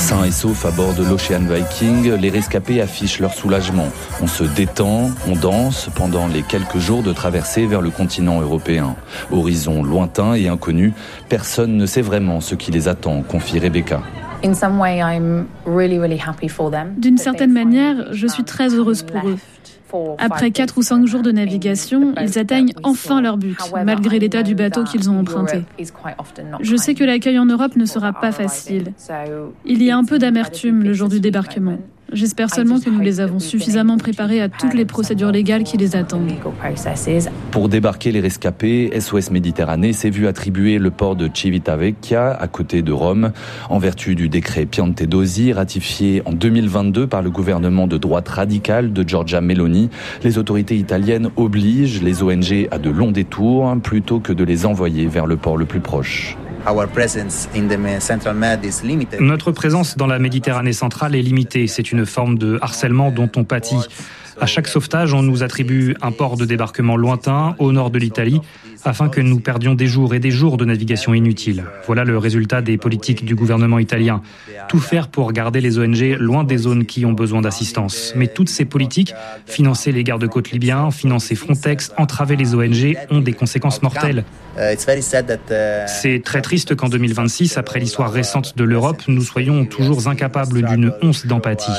Sains et saufs à bord de l'Ocean Viking, les rescapés affichent leur soulagement. On se détend, on danse pendant les quelques jours de traversée vers le continent européen. Horizon lointain et inconnu, personne ne sait vraiment ce qui les attend, confie Rebecca. D'une certaine manière, je suis très heureuse pour eux. Après 4 ou 5 jours de navigation, ils atteignent enfin leur but, malgré l'état du bateau qu'ils ont emprunté. Je sais que l'accueil en Europe ne sera pas facile. Il y a un peu d'amertume le jour du débarquement. J'espère seulement que nous les avons suffisamment préparés à toutes les procédures légales qui les attendent. Pour débarquer les rescapés, SOS Méditerranée s'est vu attribuer le port de Civitavecchia, à côté de Rome, en vertu du décret Piantedosi, ratifié en 2022 par le gouvernement de droite radicale de Giorgia Meloni. Les autorités italiennes obligent les ONG à de longs détours, plutôt que de les envoyer vers le port le plus proche. Notre présence dans la Méditerranée centrale est limitée. C'est une forme de harcèlement dont on pâtit. À chaque sauvetage, on nous attribue un port de débarquement lointain au nord de l'Italie, afin que nous perdions des jours et des jours de navigation inutile. Voilà le résultat des politiques du gouvernement italien. Tout faire pour garder les ONG loin des zones qui ont besoin d'assistance. Mais toutes ces politiques, financer les gardes-côtes libyens, financer Frontex, entraver les ONG, ont des conséquences mortelles. C'est très triste qu'en 2026, après l'histoire récente de l'Europe, nous soyons toujours incapables d'une once d'empathie.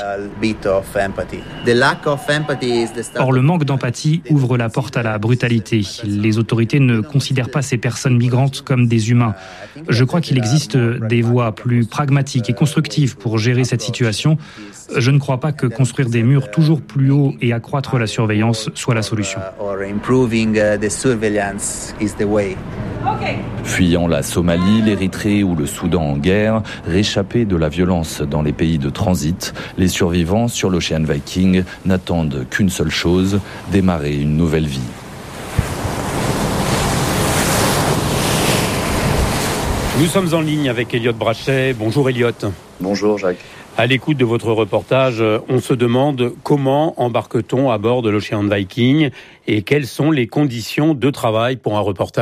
Or, le manque d'empathie ouvre la porte à la brutalité. Les autorités ne considèrent pas ces personnes migrantes comme des humains. Je crois qu'il existe des voies plus pragmatiques et constructives pour gérer cette situation. Je ne crois pas que construire des murs toujours plus hauts et accroître la surveillance soit la solution. Fuyant la Somalie, l'Érythrée ou le Soudan en guerre, réchappés de la violence dans les pays de transit, les survivants sur l'Ocean Viking n'attendent qu'une seule chose, démarrer une nouvelle vie. Nous sommes en ligne avec Elliot Brachet. Bonjour Elliot. Bonjour Jacques. À l'écoute de votre reportage, on se demande comment embarque-t-on à bord de l'Ocean Viking et quelles sont les conditions de travail pour un reportage ?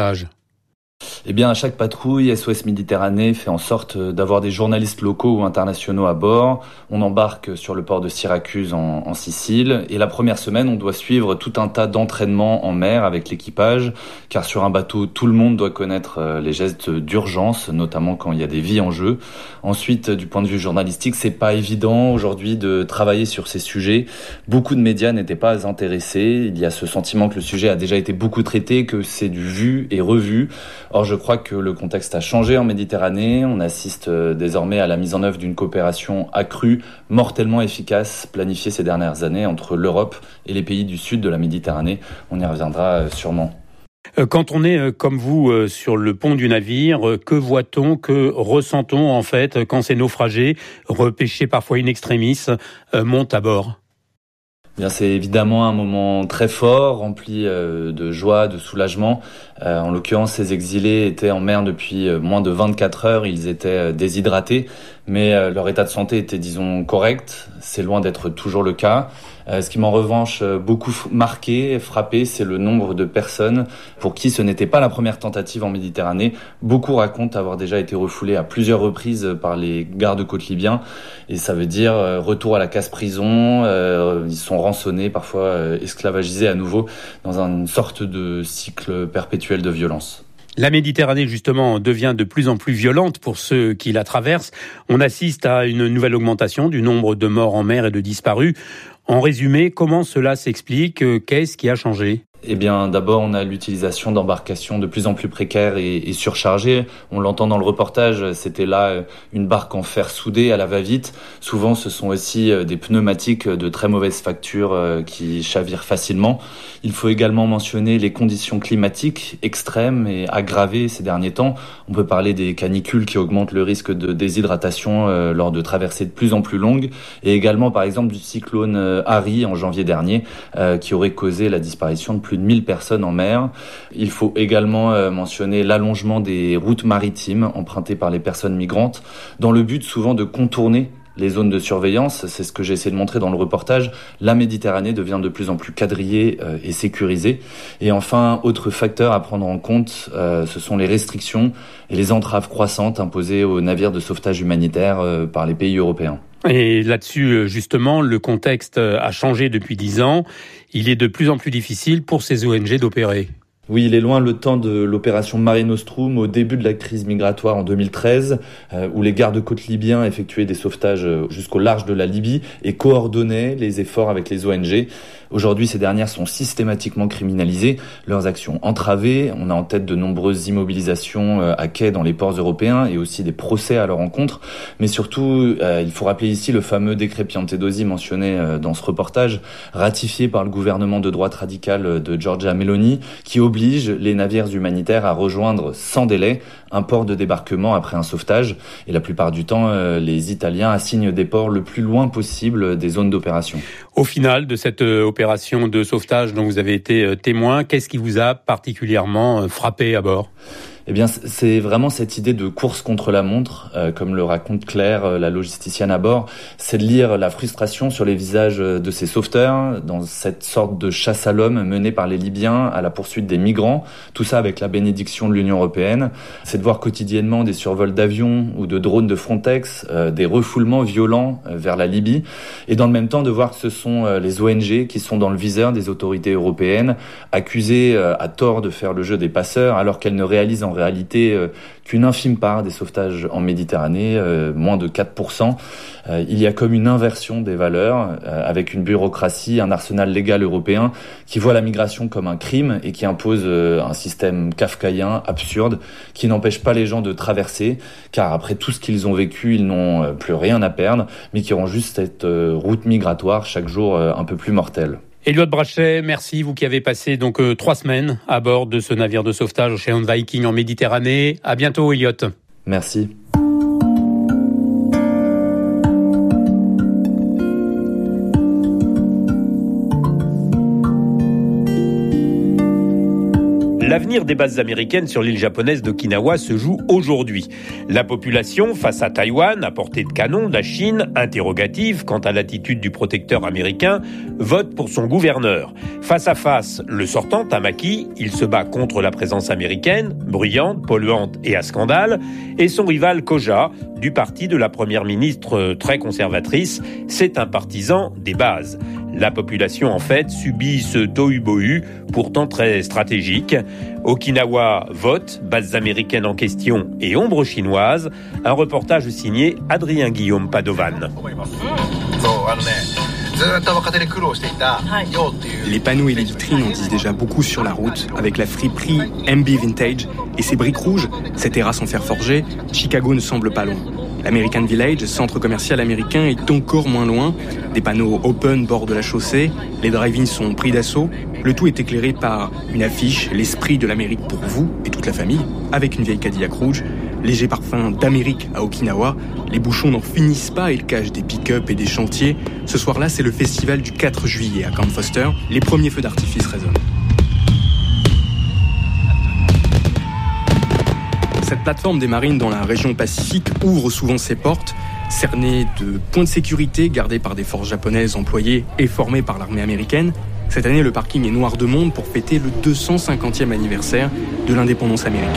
Eh bien, à chaque patrouille, SOS Méditerranée fait en sorte d'avoir des journalistes locaux ou internationaux à bord. On embarque sur le port de Syracuse en Sicile. Et la première semaine, on doit suivre tout un tas d'entraînements en mer avec l'équipage. Car sur un bateau, tout le monde doit connaître les gestes d'urgence, notamment quand il y a des vies en jeu. Ensuite, du point de vue journalistique, c'est pas évident aujourd'hui de travailler sur ces sujets. Beaucoup de médias n'étaient pas intéressés. Il y a ce sentiment que le sujet a déjà été beaucoup traité, que c'est du vu et revu. Or, je crois que le contexte a changé en Méditerranée. On assiste désormais à la mise en œuvre d'une coopération accrue, mortellement efficace, planifiée ces dernières années entre l'Europe et les pays du sud de la Méditerranée. On y reviendra sûrement. Quand on est comme vous sur le pont du navire, que voit-on, que ressent-on en fait quand ces naufragés, repêchés parfois in extremis, montent à bord ? Bien, c'est évidemment un moment très fort, rempli de joie, de soulagement. En l'occurrence, ces exilés étaient en mer depuis moins de 24 heures. Ils étaient déshydratés, mais leur état de santé était, disons, correct. C'est loin d'être toujours le cas. Ce qui m'a en revanche beaucoup marqué, frappé, c'est le nombre de personnes pour qui ce n'était pas la première tentative en Méditerranée. Beaucoup racontent avoir déjà été refoulés à plusieurs reprises par les gardes-côtes libyens. Et ça veut dire retour à la casse-prison. Ils sont rançonnés, parfois esclavagisés à nouveau dans une sorte de cycle perpétuel de violence. La Méditerranée, justement, devient de plus en plus violente pour ceux qui la traversent. On assiste à une nouvelle augmentation du nombre de morts en mer et de disparus. En résumé, comment cela s'explique ? Qu'est-ce qui a changé ? Eh bien, d'abord, on a l'utilisation d'embarcations de plus en plus précaires et surchargées. On l'entend dans le reportage, c'était là une barque en fer soudé à la va-vite. Souvent, ce sont aussi des pneumatiques de très mauvaise facture qui chavirent facilement. Il faut également mentionner les conditions climatiques extrêmes et aggravées ces derniers temps. On peut parler des canicules qui augmentent le risque de déshydratation lors de traversées de plus en plus longues. Et également, par exemple, du cyclone Harry en janvier dernier qui aurait causé la disparition de plus de 1000 personnes en mer. Il faut également mentionner l'allongement des routes maritimes empruntées par les personnes migrantes dans le but souvent de contourner les zones de surveillance. C'est ce que j'ai essayé de montrer dans le reportage. La Méditerranée devient de plus en plus quadrillée et sécurisée. Et enfin, autre facteur à prendre en compte, ce sont les restrictions et les entraves croissantes imposées aux navires de sauvetage humanitaire par les pays européens. Et là-dessus, justement, le contexte a changé depuis 10 ans. Il est de plus en plus difficile pour ces ONG d'opérer. Oui, il est loin le temps de l'opération Mare Nostrum au début de la crise migratoire en 2013, où les gardes-côtes libyens effectuaient des sauvetages jusqu'au large de la Libye et coordonnaient les efforts avec les ONG. Aujourd'hui, ces dernières sont systématiquement criminalisées, leurs actions entravées. On a en tête de nombreuses immobilisations à quai dans les ports européens et aussi des procès à leur encontre. Mais surtout, il faut rappeler ici le fameux décret Piantedosi mentionné dans ce reportage, ratifié par le gouvernement de droite radicale de Giorgia Meloni, qui oblige les navires humanitaires à rejoindre sans délai un port de débarquement après un sauvetage. Et la plupart du temps, les Italiens assignent des ports le plus loin possible des zones d'opération. Au final de cette opération de sauvetage dont vous avez été témoin, qu'est-ce qui vous a particulièrement frappé à bord ? Eh bien, c'est vraiment cette idée de course contre la montre, comme le raconte Claire, la logisticienne à bord. C'est de lire la frustration sur les visages de ces sauveteurs, dans cette sorte de chasse à l'homme menée par les Libyens à la poursuite des migrants. Tout ça avec la bénédiction de l'Union européenne. C'est de voir quotidiennement des survols d'avions ou de drones de Frontex, des refoulements violents vers la Libye. Et dans le même temps, de voir que ce sont les ONG qui sont dans le viseur des autorités européennes, accusées à tort de faire le jeu des passeurs, alors qu'elles ne réalisent en réalité qu'une infime part des sauvetages en Méditerranée, moins de 4%. Il y a comme une inversion des valeurs, avec une bureaucratie, un arsenal légal européen qui voit la migration comme un crime et qui impose un système kafkaïen absurde qui n'empêche pas les gens de traverser, car après tout ce qu'ils ont vécu, ils n'ont plus rien à perdre, mais qui rend juste cette route migratoire chaque jour un peu plus mortelle. Elliot Brachet, merci, vous qui avez passé donc 3 semaines à bord de ce navire de sauvetage Ocean Viking en Méditerranée. À bientôt, Elliot. Merci. L'avenir des bases américaines sur l'île japonaise d'Okinawa se joue aujourd'hui. La population, face à Taïwan, à portée de canon, la Chine, interrogative quant à l'attitude du protecteur américain, vote pour son gouverneur. Face à face, le sortant, Tamaki, il se bat contre la présence américaine, bruyante, polluante et à scandale, et son rival Koja, du parti de la première ministre très conservatrice, c'est un partisan des bases. La population, en fait, subit ce tohu-bohu, pourtant très stratégique. Okinawa vote, bases américaines en question et ombre chinoise. Un reportage signé Adrien Guillaume Padovan. Les panneaux et les vitrines en disent déjà beaucoup sur la route, avec la friperie MB Vintage et ses briques rouges, ces terrasses en fer forgé. Chicago ne semble pas loin. L'American Village, centre commercial américain, est encore moins loin. Des panneaux open bord de la chaussée, les drive-ins sont pris d'assaut. Le tout est éclairé par une affiche, l'esprit de l'Amérique pour vous et toute la famille, avec une vieille Cadillac rouge. Léger parfum d'Amérique à Okinawa. Les bouchons n'en finissent pas, ils cachent des pick-up et des chantiers. Ce soir-là, c'est le festival du 4 juillet à Camp Foster. Les premiers feux d'artifice résonnent. Cette plateforme des marines dans la région Pacifique ouvre souvent ses portes, cernée de points de sécurité gardés par des forces japonaises employées et formées par l'armée américaine. Cette année, le parking est noir de monde pour fêter le 250e anniversaire de l'indépendance américaine.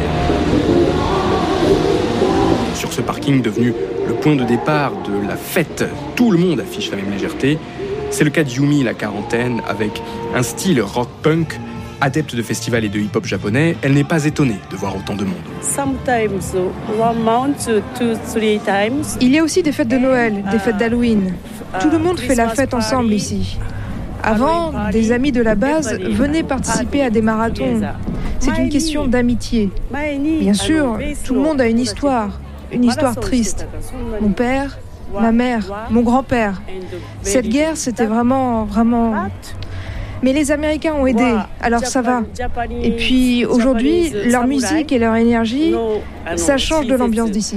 Sur ce parking devenu le point de départ de la fête, tout le monde affiche la même légèreté. C'est le cas de Yumi, la quarantaine, avec un style rock-punk. Adepte de festivals et de hip-hop japonais, elle n'est pas étonnée de voir autant de monde. Il y a aussi des fêtes de Noël, des fêtes d'Halloween. Tout le monde fait la fête ensemble ici. Avant, des amis de la base venaient participer à des marathons. C'est une question d'amitié. Bien sûr, tout le monde a une histoire triste. Mon père, ma mère, mon grand-père. Cette guerre, c'était vraiment... Mais les Américains ont aidé, alors ça va. Et puis aujourd'hui, leur musique et leur énergie, ça change de l'ambiance d'ici.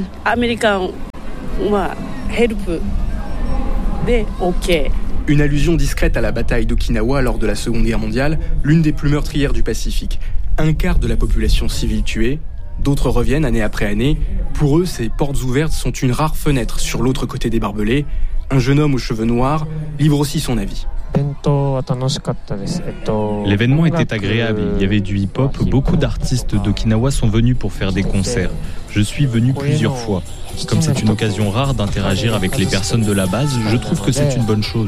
Une allusion discrète à la bataille d'Okinawa lors de la Seconde Guerre mondiale, l'une des plus meurtrières du Pacifique. Un quart de la population civile tuée, D'autres reviennent année après année. Pour eux, ces portes ouvertes sont une rare fenêtre sur l'autre côté des barbelés. Un jeune homme aux cheveux noirs livre aussi son avis. L'événement était agréable, il y avait du hip-hop, beaucoup d'artistes d'Okinawa sont venus pour faire des concerts. Je suis venu plusieurs fois. Comme c'est une occasion rare d'interagir avec les personnes de la base, je trouve que c'est une bonne chose.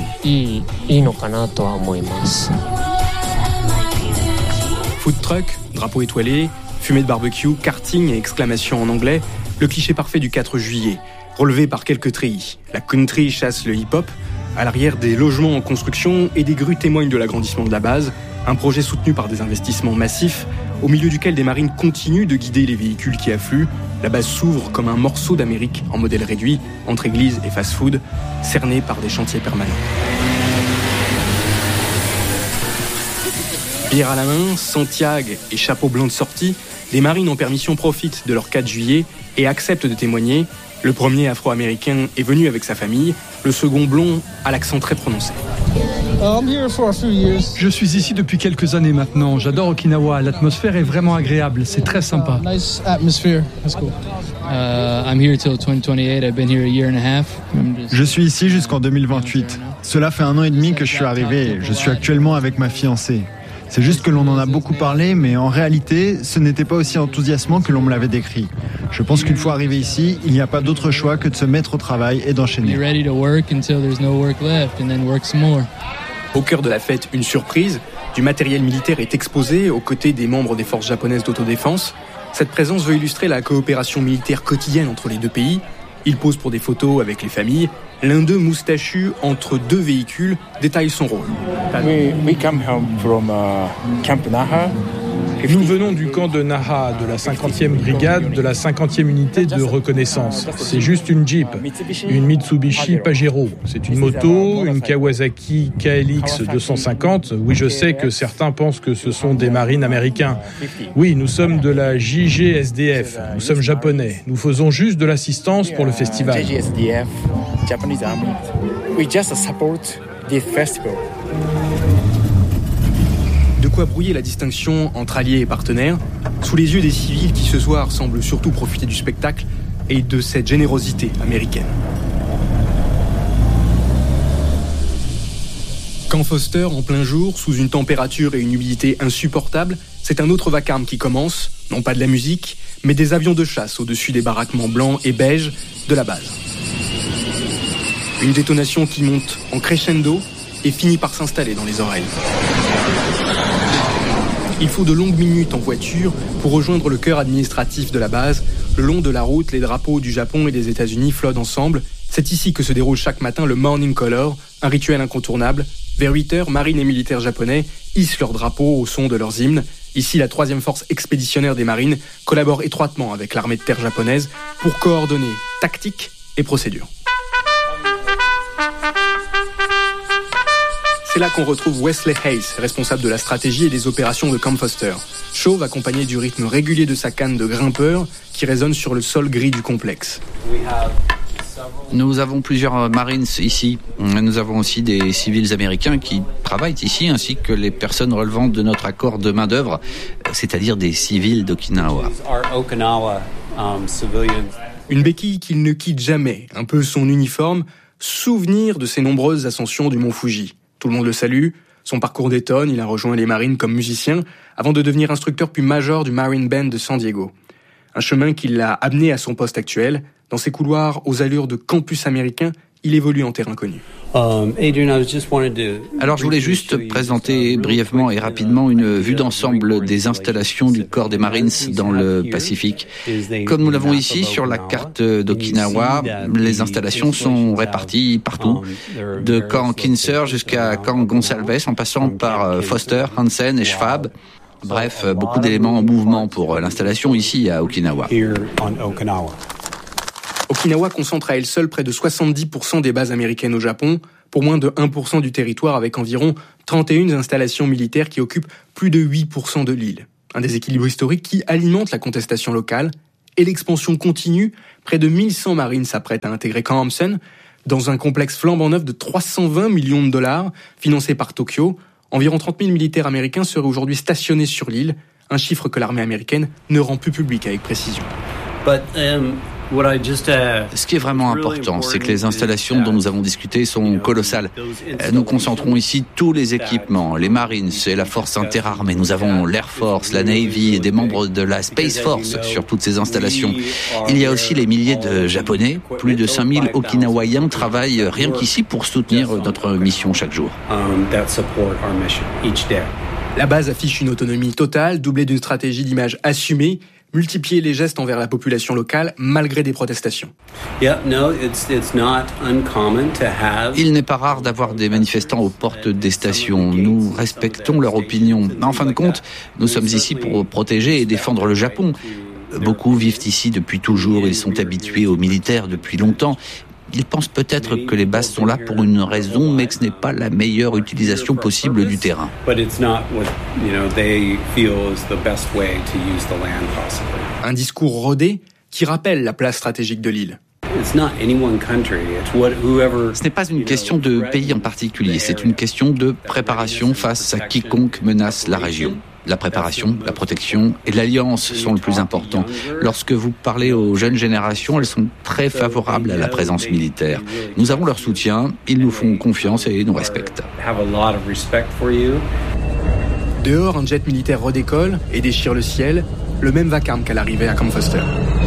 Food truck, drapeau étoilé, fumée de barbecue, karting et exclamations en anglais, le cliché parfait du 4 juillet, relevé par quelques treillis. La country chasse le hip-hop. À l'arrière, des logements en construction et des grues témoignent de l'agrandissement de la base, un projet soutenu par des investissements massifs, au milieu duquel des marines continuent de guider les véhicules qui affluent. La base s'ouvre comme un morceau d'Amérique en modèle réduit, entre église et fast-food, cerné par des chantiers permanents. Bière à la main, Santiago et chapeau blanc de sortie, les marines en permission profitent de leur 4 juillet et acceptent de témoigner. Le premier afro-américain est venu avec sa famille, le second blond a l'accent très prononcé. Je suis ici depuis quelques années maintenant. J'adore Okinawa. L'atmosphère est vraiment agréable. C'est très sympa. Je suis ici jusqu'en 2028. Cela fait 1 an et demi que je suis arrivé. Je suis actuellement avec ma fiancée. C'est juste que l'on en a beaucoup parlé, mais en réalité, ce n'était pas aussi enthousiasmant que l'on me l'avait décrit. Je pense qu'une fois arrivé ici, il n'y a pas d'autre choix que de se mettre au travail et d'enchaîner. Au cœur de la fête, une surprise. Du matériel militaire est exposé aux côtés des membres des forces japonaises d'autodéfense. Cette présence veut illustrer la coopération militaire quotidienne entre les deux pays. Ils posent pour des photos avec les familles. L'un d'eux, moustachu, entre 2 véhicules, détaille son rôle. Nous venons du camp de Naha, de la 50e brigade, de la 50e unité de reconnaissance. C'est juste une Jeep, une Mitsubishi Pajero. C'est une moto, une Kawasaki KLX 250. Oui, je sais que certains pensent que ce sont des marines américains. Oui, nous sommes de la JGSDF. Nous sommes japonais. Nous faisons juste de l'assistance pour le festival. De quoi brouiller la distinction entre alliés et partenaires, sous les yeux des civils qui ce soir semblent surtout profiter du spectacle et de cette générosité américaine. Camp Foster, en plein jour, sous une température et une humidité insupportables, c'est un autre vacarme qui commence, non pas de la musique, mais des avions de chasse au-dessus des baraquements blancs et beiges de la base. Une détonation qui monte en crescendo et finit par s'installer dans les oreilles. Il faut de longues minutes en voiture pour rejoindre le cœur administratif de la base. Le long de la route, les drapeaux du Japon et des États-Unis flottent ensemble. C'est ici que se déroule chaque matin le Morning Color, un rituel incontournable. Vers 8h, marines et militaires japonais hissent leurs drapeaux au son de leurs hymnes. Ici, la 3e force expéditionnaire des marines collabore étroitement avec l'armée de terre japonaise pour coordonner tactique et procédure. C'est là qu'on retrouve Wesley Hayes, responsable de la stratégie et des opérations de Camp Foster. Chauve, accompagné du rythme régulier de sa canne de grimpeur qui résonne sur le sol gris du complexe. Nous avons plusieurs Marines ici. Nous avons aussi des civils américains qui travaillent ici, ainsi que les personnes relevant de notre accord de main-d'œuvre, c'est-à-dire des civils d'Okinawa. Une béquille qu'il ne quitte jamais, un peu son uniforme, souvenir de ses nombreuses ascensions du mont Fuji. Tout le monde le salue. Son parcours détonne, il a rejoint les Marines comme musicien, avant de devenir instructeur puis major du Marine Band de San Diego. Un chemin qui l'a amené à son poste actuel. Dans ses couloirs aux allures de campus américain, il évolue en terrain connu. Alors je voulais juste présenter brièvement et rapidement une vue d'ensemble des installations du corps des Marines dans le Pacifique. Comme nous l'avons ici sur la carte d'Okinawa, les installations sont réparties partout, de camp Kinser jusqu'à camp Gonsalves en passant par Foster, Hansen et Schwab. Bref, beaucoup d'éléments en mouvement pour l'installation ici à Okinawa. Okinawa concentre à elle seule près de 70% des bases américaines au Japon, pour moins de 1% du territoire avec environ 31 installations militaires qui occupent plus de 8% de l'île. Un déséquilibre historique qui alimente la contestation locale et l'expansion continue. Près de 1100 marines s'apprêtent à intégrer Camp Hampson dans un complexe flambant neuf de 320 millions de dollars financé par Tokyo. Environ 30 000 militaires américains seraient aujourd'hui stationnés sur l'île, un chiffre que l'armée américaine ne rend plus public avec précision. Ce qui est vraiment important, c'est que les installations dont nous avons discuté sont colossales. Nous concentrons ici tous les équipements, les Marines et la force interarmée. Nous avons l'Air Force, la Navy et des membres de la Space Force sur toutes ces installations. Il y a aussi les milliers de Japonais. Plus de 5000 Okinawaïens travaillent rien qu'ici pour soutenir notre mission chaque jour. La base affiche une autonomie totale, doublée d'une stratégie d'image assumée, multiplier les gestes envers la population locale malgré des protestations. Il n'est pas rare d'avoir des manifestants aux portes des stations. Nous respectons leur opinion. En fin de compte, nous sommes ici pour protéger et défendre le Japon. Beaucoup vivent ici depuis toujours, ils sont habitués aux militaires depuis longtemps. Ils pensent peut-être que les bases sont là pour une raison, mais que ce n'est pas la meilleure utilisation possible du terrain. Un discours rodé qui rappelle la place stratégique de l'île. Ce n'est pas une question de pays en particulier, c'est une question de préparation face à quiconque menace la région. La préparation, la protection et l'alliance sont le plus important. Lorsque vous parlez aux jeunes générations, elles sont très favorables à la présence militaire. Nous avons leur soutien, ils nous font confiance et nous respectent. Dehors, un jet militaire redécolle et déchire le ciel, le même vacarme qu'à l'arrivée à Camp Foster.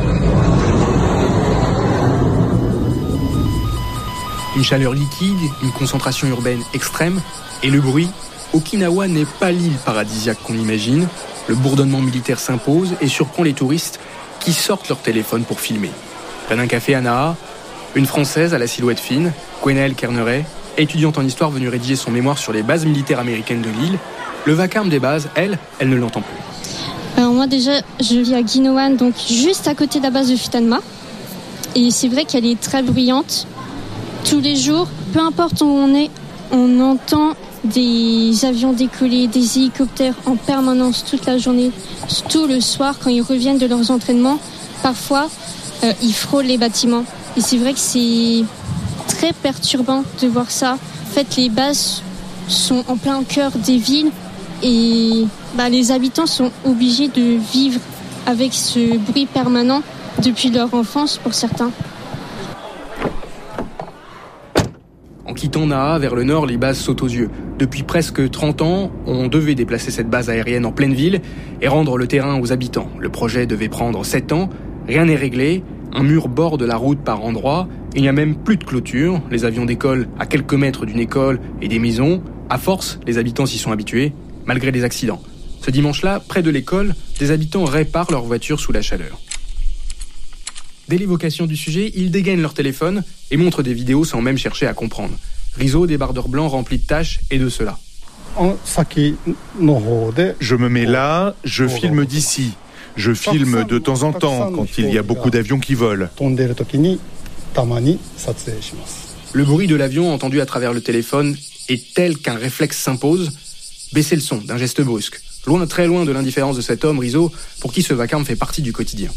Une chaleur liquide, une concentration urbaine extrême et le bruit. Okinawa n'est pas l'île paradisiaque qu'on imagine. Le bourdonnement militaire s'impose et surprend les touristes qui sortent leur téléphone pour filmer. Près d'un café à Naha, une Française à la silhouette fine, Gwenaëlle Kerneret, étudiante en histoire venue rédiger son mémoire sur les bases militaires américaines de l'île. Le vacarme des bases, elle ne l'entend plus. Alors moi déjà, je vis à Ginowan, donc juste à côté de la base de Futenma. Et c'est vrai qu'elle est très bruyante. Tous les jours, peu importe où on est, on entend des avions décoller, des hélicoptères en permanence toute la journée, tout le soir quand ils reviennent de leurs entraînements. Parfois, ils frôlent les bâtiments. Et c'est vrai que c'est très perturbant de voir ça. En fait, les bases sont en plein cœur des villes et les habitants sont obligés de vivre avec ce bruit permanent depuis leur enfance pour certains. En quittant Naha vers le nord, les bases sautent aux yeux. Depuis presque 30 ans, on devait déplacer cette base aérienne en pleine ville et rendre le terrain aux habitants. Le projet devait prendre 7 ans, rien n'est réglé, un mur borde la route par endroits, il n'y a même plus de clôture, les avions décollent à quelques mètres d'une école et des maisons. À force, les habitants s'y sont habitués, malgré les accidents. Ce dimanche-là, près de l'école, des habitants réparent leur voiture sous la chaleur. Dès l'évocation du sujet, ils dégainent leur téléphone et montrent des vidéos sans même chercher à comprendre. Rizzo, débardeur blanc rempli de taches et de cela. Je me mets là, je filme d'ici. Je filme de temps en temps quand il y a beaucoup d'avions qui volent. Le bruit de l'avion entendu à travers le téléphone est tel qu'un réflexe s'impose. Baisser le son d'un geste brusque. Loin, très loin de l'indifférence de cet homme, Rizzo, pour qui ce vacarme fait partie du quotidien.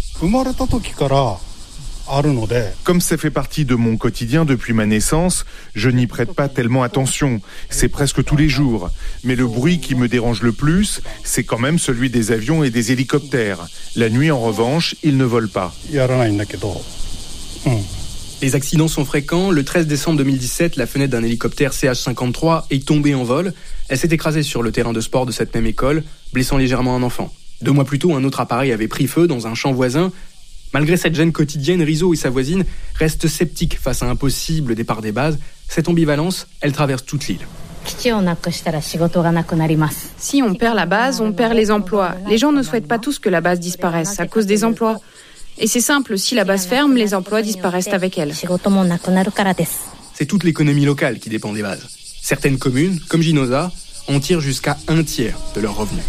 Comme ça fait partie de mon quotidien depuis ma naissance, je n'y prête pas tellement attention. C'est presque tous les jours. Mais le bruit qui me dérange le plus, c'est quand même celui des avions et des hélicoptères. La nuit, en revanche, ils ne volent pas. Les accidents sont fréquents. Le 13 décembre 2017, la fenêtre d'un hélicoptère CH-53 est tombée en vol. Elle s'est écrasée sur le terrain de sport de cette même école, blessant légèrement un enfant. 2 mois plus tôt, un autre appareil avait pris feu dans un champ voisin. Malgré cette gêne quotidienne, Rizzo et sa voisine restent sceptiques face à un possible départ des bases. Cette ambivalence, elle traverse toute l'île. Si on perd la base, on perd les emplois. Les gens ne souhaitent pas tous que la base disparaisse à cause des emplois. Et c'est simple, si la base ferme, les emplois disparaissent avec elle. C'est toute l'économie locale qui dépend des bases. Certaines communes, comme Ginoza, en tirent jusqu'à 1/3 de leurs revenus.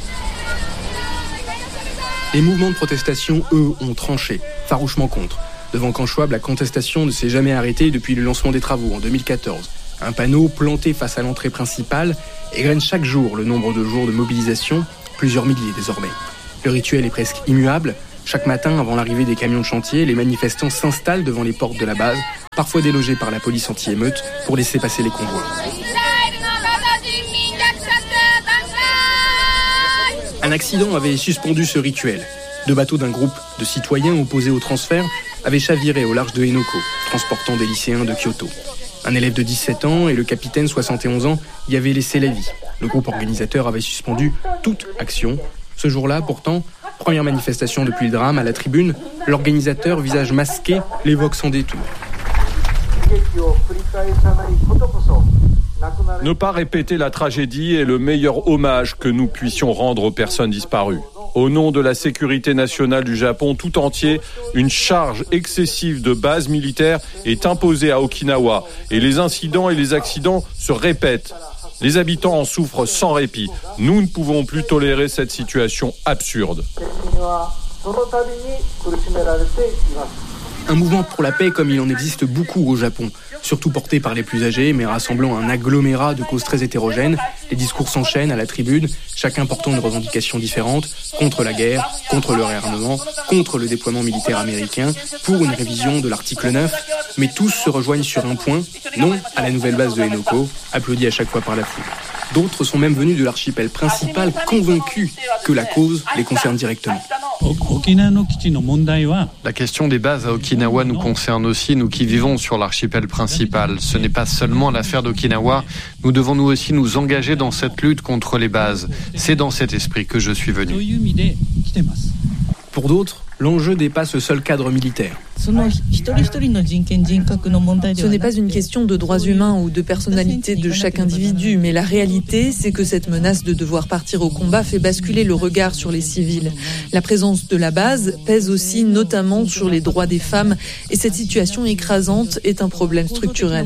Les mouvements de protestation, eux, ont tranché, farouchement contre. Devant Camp Schwab, la contestation ne s'est jamais arrêtée depuis le lancement des travaux en 2014. Un panneau planté face à l'entrée principale égrène chaque jour le nombre de jours de mobilisation, plusieurs milliers désormais. Le rituel est presque immuable. Chaque matin, avant l'arrivée des camions de chantier, les manifestants s'installent devant les portes de la base, parfois délogés par la police anti-émeute, pour laisser passer les convois. Un accident avait suspendu ce rituel. 2 bateaux d'un groupe de citoyens opposés au transfert avaient chaviré au large de Henoko, transportant des lycéens de Kyoto. Un élève de 17 ans et le capitaine, 71 ans, y avaient laissé la vie. Le groupe organisateur avait suspendu toute action. Ce jour-là, pourtant, première manifestation depuis le drame, à la tribune, l'organisateur, visage masqué, l'évoque sans détour. Ne pas répéter la tragédie est le meilleur hommage que nous puissions rendre aux personnes disparues. Au nom de la sécurité nationale du Japon tout entier, une charge excessive de bases militaires est imposée à Okinawa et les incidents et les accidents se répètent. Les habitants en souffrent sans répit. Nous ne pouvons plus tolérer cette situation absurde. Un mouvement pour la paix comme il en existe beaucoup au Japon, surtout porté par les plus âgés, mais rassemblant un agglomérat de causes très hétérogènes. Les discours s'enchaînent à la tribune, chacun portant une revendication différente, contre la guerre, contre le réarmement, contre le déploiement militaire américain, pour une révision de l'article 9. Mais tous se rejoignent sur un point, non à la nouvelle base de Henoko, applaudi à chaque fois par la foule. D'autres sont même venus de l'archipel principal, convaincus que la cause les concerne directement. La question des bases à Okinawa nous concerne aussi, nous qui vivons sur l'archipel principal. Ce n'est pas seulement l'affaire d'Okinawa, nous devons nous aussi nous engager dans cette lutte contre les bases. C'est dans cet esprit que je suis venu. Pour d'autres, l'enjeu dépasse le seul cadre militaire. Ce n'est pas une question de droits humains ou de personnalité de chaque individu, mais la réalité, c'est que cette menace de devoir partir au combat fait basculer le regard sur les civils. La présence de la base pèse aussi notamment sur les droits des femmes, et cette situation écrasante est un problème structurel.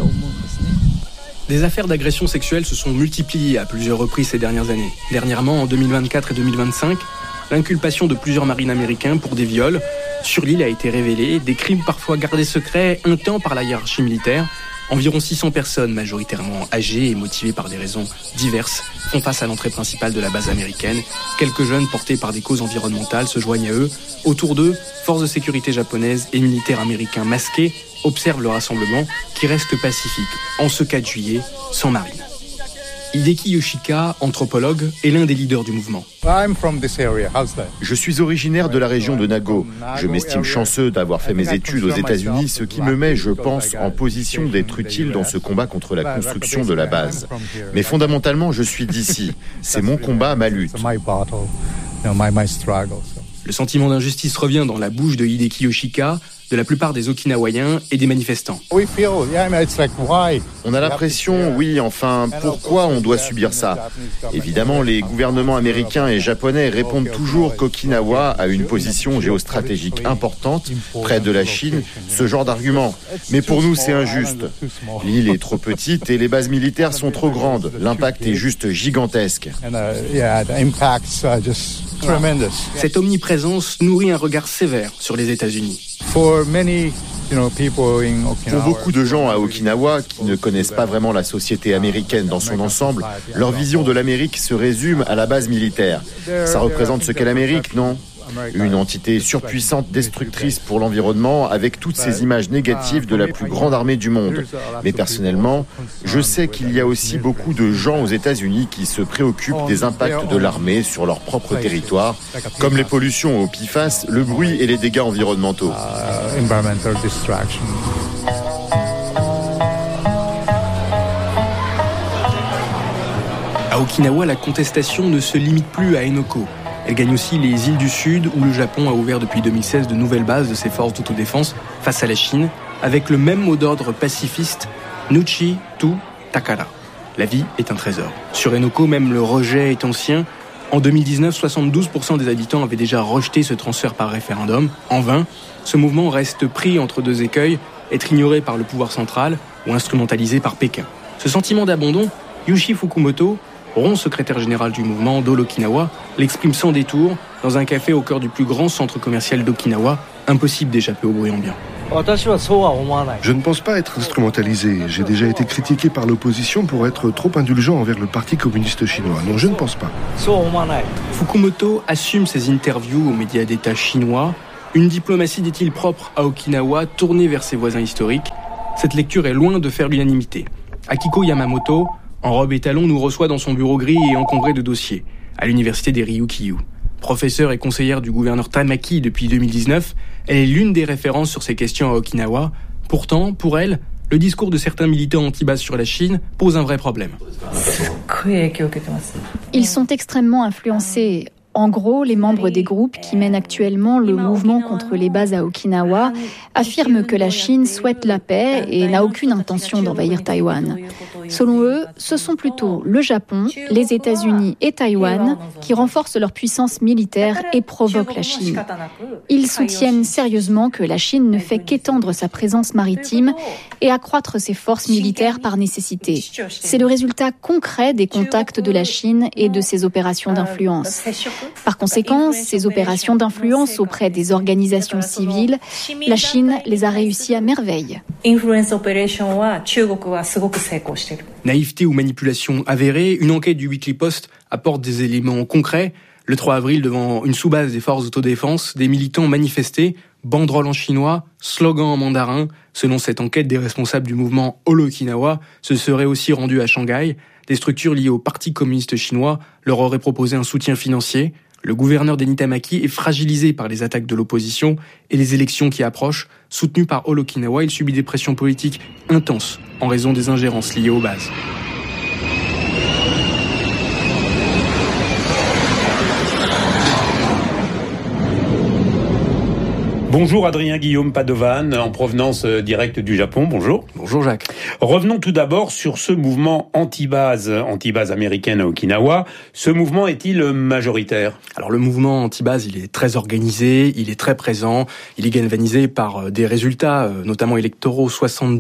Des affaires d'agression sexuelle se sont multipliées à plusieurs reprises ces dernières années. Dernièrement, en 2024 et 2025, l'inculpation de plusieurs marines américains pour des viols sur l'île a été révélée, des crimes parfois gardés secrets un temps par la hiérarchie militaire. Environ 600 personnes, majoritairement âgées et motivées par des raisons diverses, font face à l'entrée principale de la base américaine. Quelques jeunes portés par des causes environnementales se joignent à eux. Autour d'eux, forces de sécurité japonaises et militaires américains masqués observent le rassemblement qui reste pacifique en ce 4 juillet sans marine. Hideki Yoshika, anthropologue, est l'un des leaders du mouvement. Je suis originaire de la région de Nago. Je m'estime chanceux d'avoir fait mes études aux États-Unis, ce qui me met, je pense, en position d'être utile dans ce combat contre la construction de la base. Mais fondamentalement, je suis d'ici. C'est mon combat, ma lutte. Le sentiment d'injustice revient dans la bouche de Hideki Yoshika, de la plupart des Okinawaïens et des manifestants. On a l'impression, oui, enfin, pourquoi on doit subir ça ? Évidemment, les gouvernements américains et japonais répondent toujours qu'Okinawa a une position géostratégique importante, près de la Chine, ce genre d'argument. Mais pour nous, c'est injuste. L'île est trop petite et les bases militaires sont trop grandes. L'impact est juste gigantesque. Cette omniprésence nourrit un regard sévère sur les États-Unis. Pour beaucoup de gens à Okinawa qui ne connaissent pas vraiment la société américaine dans son ensemble, leur vision de l'Amérique se résume à la base militaire. Ça représente ce qu'est l'Amérique, non ? Une entité surpuissante, destructrice pour l'environnement, avec toutes ces images négatives de la plus grande armée du monde. Mais personnellement, je sais qu'il y a aussi beaucoup de gens aux États-Unis qui se préoccupent des impacts de l'armée sur leur propre territoire, comme les pollutions au PFAS, le bruit et les dégâts environnementaux. À Okinawa, la contestation ne se limite plus à Henoko. Elle gagne aussi les îles du Sud, où le Japon a ouvert depuis 2016 de nouvelles bases de ses forces d'autodéfense face à la Chine, avec le même mot d'ordre pacifiste, Nuchi to Takara. La vie est un trésor. Sur Henoko, même le rejet est ancien. En 2019, 72% des habitants avaient déjà rejeté ce transfert par référendum. En vain, ce mouvement reste pris entre 2 écueils, être ignoré par le pouvoir central ou instrumentalisé par Pékin. Ce sentiment d'abandon, Yushi Fukumoto, secrétaire général du mouvement d'All Okinawa, l'exprime sans détour dans un café au cœur du plus grand centre commercial d'Okinawa. Impossible d'échapper au bruit ambiant. Je ne pense pas être instrumentalisé. J'ai déjà été critiqué par l'opposition pour être trop indulgent envers le Parti communiste chinois. Non, je ne pense pas. Fukumoto assume ses interviews aux médias d'État chinois. Une diplomatie, dit-il, propre à Okinawa, tournée vers ses voisins historiques. Cette lecture est loin de faire l'unanimité. Akiko Yamamoto, en robe et talons, nous reçoit dans son bureau gris et encombré de dossiers. à l'université des Ryukyu. Professeure et conseillère du gouverneur Tamaki depuis 2019, elle est l'une des références sur ces questions à Okinawa. Pourtant, pour elle, le discours de certains militants anti-base sur la Chine pose un vrai problème. Ils sont extrêmement influencés. En gros, les membres des groupes qui mènent actuellement le mouvement contre les bases à Okinawa affirment que la Chine souhaite la paix et n'a aucune intention d'envahir Taïwan. Selon eux, ce sont plutôt le Japon, les États-Unis et Taïwan qui renforcent leur puissance militaire et provoquent la Chine. Ils soutiennent sérieusement que la Chine ne fait qu'étendre sa présence maritime et accroître ses forces militaires par nécessité. C'est le résultat concret des contacts de la Chine et de ses opérations d'influence. Par conséquent, ces opérations d'influence auprès des organisations civiles, la Chine les a réussies à merveille. Naïveté ou manipulation avérée, une enquête du Weekly Post apporte des éléments concrets. Le 3 avril, devant une sous-base des forces d'autodéfense, des militants manifestaient, banderoles en chinois, slogans en mandarin. Selon cette enquête, des responsables du mouvement All Okinawa se seraient aussi rendus à Shanghai. Des structures liées au Parti communiste chinois leur auraient proposé un soutien financier. Le gouverneur Denis Tamaki est fragilisé par les attaques de l'opposition et les élections qui approchent. Soutenu par All Okinawa, il subit des pressions politiques intenses en raison des ingérences liées aux bases. Bonjour Adrien Guillaume Padovan, en provenance directe du Japon. Bonjour. Bonjour Jacques. Revenons tout d'abord sur ce mouvement anti-base américaine à Okinawa. Ce mouvement est-il majoritaire ? Alors le mouvement anti-base, il est très organisé, il est très présent, il est galvanisé par des résultats, notamment électoraux.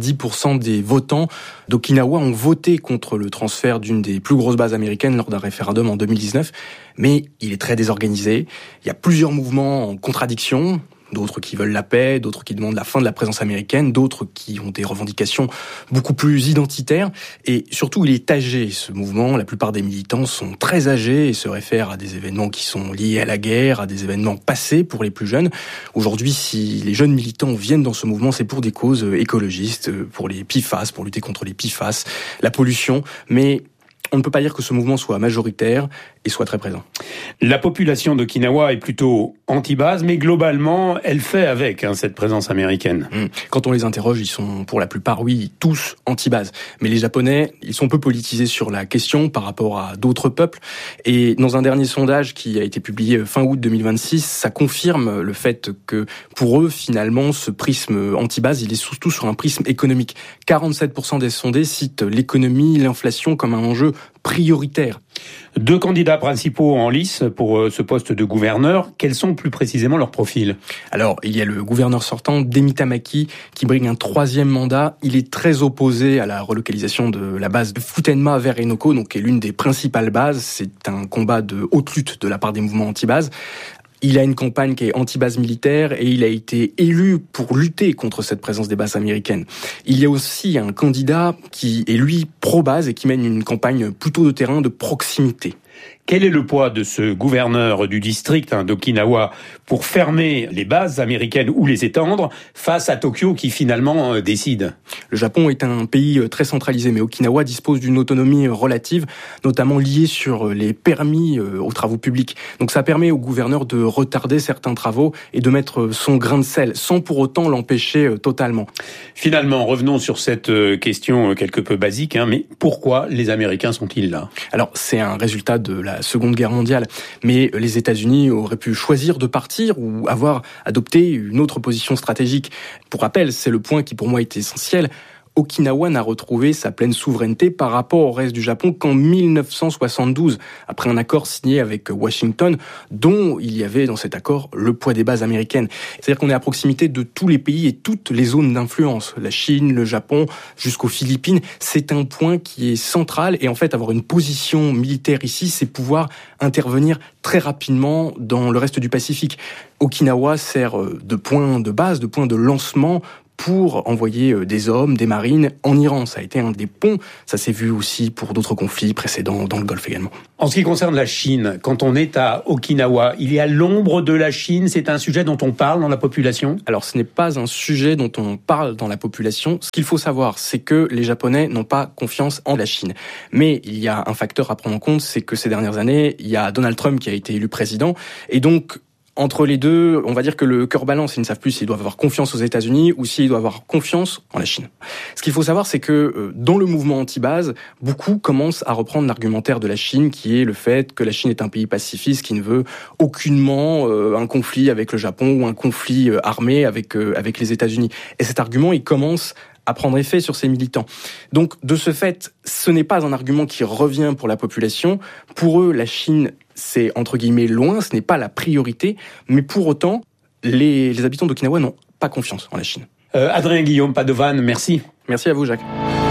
70% des votants d'Okinawa ont voté contre le transfert d'une des plus grosses bases américaines lors d'un référendum en 2019. Mais il est très désorganisé. Il y a plusieurs mouvements en contradiction. D'autres qui veulent la paix, d'autres qui demandent la fin de la présence américaine, d'autres qui ont des revendications beaucoup plus identitaires. Et surtout, il est âgé, ce mouvement. La plupart des militants sont très âgés et se réfèrent à des événements qui sont liés à la guerre, à des événements passés pour les plus jeunes. Aujourd'hui, si les jeunes militants viennent dans ce mouvement, c'est pour des causes écologistes, pour les PFAS, pour lutter contre les PFAS, la pollution. Mais on ne peut pas dire que ce mouvement soit majoritaire et soit très présent. La population d'Okinawa est plutôt anti-base, mais globalement, elle fait avec cette présence américaine. Quand on les interroge, ils sont pour la plupart, oui, tous anti-base. Mais les Japonais, ils sont peu politisés sur la question par rapport à d'autres peuples. Et dans un dernier sondage qui a été publié fin août 2026, ça confirme le fait que pour eux, finalement, ce prisme anti-base, il est surtout sur un prisme économique. 47% des sondés citent l'économie, l'inflation comme un enjeu prioritaire. Deux candidats principaux en lice pour ce poste de gouverneur. Quels sont plus précisément leurs profils ? Alors, il y a le gouverneur sortant, Denis Tamaki, qui brigue un 3e mandat. Il est très opposé à la relocalisation de la base de Futenma vers Henoko, donc qui est l'une des principales bases. C'est un combat de haute lutte de la part des mouvements anti-base. Il a une campagne qui est anti-base militaire et il a été élu pour lutter contre cette présence des bases américaines. Il y a aussi un candidat qui est lui pro-base et qui mène une campagne plutôt de terrain, de proximité. Quel est le poids de ce gouverneur du district d'Okinawa pour fermer les bases américaines ou les étendre face à Tokyo qui finalement décide ? Le Japon est un pays très centralisé, mais Okinawa dispose d'une autonomie relative, notamment liée sur les permis aux travaux publics. Donc ça permet au gouverneur de retarder certains travaux et de mettre son grain de sel, sans pour autant l'empêcher totalement. Finalement, revenons sur cette question quelque peu basique, mais pourquoi les Américains sont-ils là ? Alors c'est un résultat de la Seconde Guerre mondiale, mais les États-Unis auraient pu choisir de partir ou avoir adopté une autre position stratégique. Pour rappel, c'est le point qui pour moi est essentiel. Okinawa n'a retrouvé sa pleine souveraineté par rapport au reste du Japon qu'en 1972, après un accord signé avec Washington, dont il y avait dans cet accord le poids des bases américaines. C'est-à-dire qu'on est à proximité de tous les pays et toutes les zones d'influence, la Chine, le Japon, jusqu'aux Philippines. C'est un point qui est central et en fait avoir une position militaire ici, c'est pouvoir intervenir très rapidement dans le reste du Pacifique. Okinawa sert de point de base, de point de lancement pour envoyer des hommes, des marines en Iran. Ça a été un des ponts. Ça s'est vu aussi pour d'autres conflits précédents dans le Golfe également. En ce qui concerne la Chine, quand on est à Okinawa, il y a l'ombre de la Chine. C'est un sujet dont on parle dans la population ? Alors, ce n'est pas un sujet dont on parle dans la population. Ce qu'il faut savoir, c'est que les Japonais n'ont pas confiance en la Chine. Mais il y a un facteur à prendre en compte, c'est que ces dernières années, il y a Donald Trump qui a été élu président. Et donc, entre les deux, on va dire que le cœur balance. Ils ne savent plus s'ils doivent avoir confiance aux États-Unis ou s'ils doivent avoir confiance en la Chine. Ce qu'il faut savoir, c'est que dans le mouvement anti-base, beaucoup commencent à reprendre l'argumentaire de la Chine, qui est le fait que la Chine est un pays pacifiste qui ne veut aucunement un conflit avec le Japon ou un conflit armé avec les États-Unis. Et cet argument, il commence à prendre effet sur ces militants. Donc, de ce fait, ce n'est pas un argument qui revient pour la population. Pour eux, la Chine, c'est entre guillemets loin, ce n'est pas la priorité, mais pour autant, les habitants d'Okinawa n'ont pas confiance en la Chine. Adrien Guillaume Padovan, merci. Merci à vous, Jacques.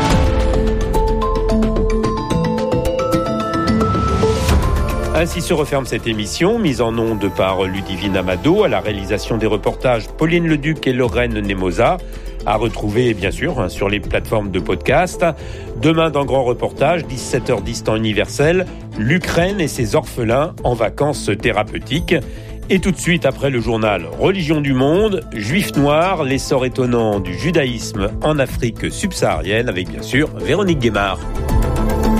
Ainsi se referme cette émission, mise en onde par Ludivine Amado, à la réalisation des reportages Pauline Leduc et Lorraine Nemosa, à retrouver bien sûr sur les plateformes de podcast. Demain dans Grand Reportage, 17h10 temps universel, l'Ukraine et ses orphelins en vacances thérapeutiques. Et tout de suite après le journal Religion du Monde, Juifs noirs, l'essor étonnant du judaïsme en Afrique subsaharienne, avec bien sûr Véronique Guémard.